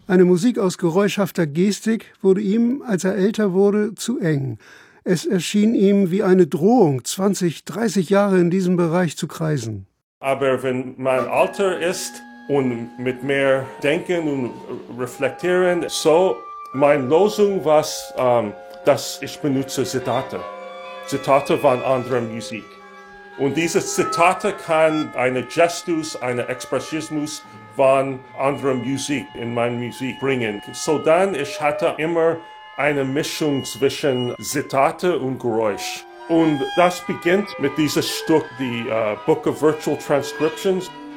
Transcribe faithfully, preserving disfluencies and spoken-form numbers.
Eine Musik aus geräuschhafter Gestik wurde ihm, als er älter wurde, zu eng. Es erschien ihm wie eine Drohung, zwanzig, dreißig Jahre in diesem Bereich zu kreisen. Aber wenn man älter ist und mit mehr Denken und Reflektieren, so meine Lösung war, ähm, dass ich benutze Zitate. Zitate von anderer Musik. Und diese Zitate kann eine Gestus, eine Expressismus von anderer Musik in meine Musik bringen. So dann, ich hatte immer eine Mischung zwischen Zitate und Geräusch. Und das beginnt mit diesem Stück, die uh, Book of Virtual Transcriptions.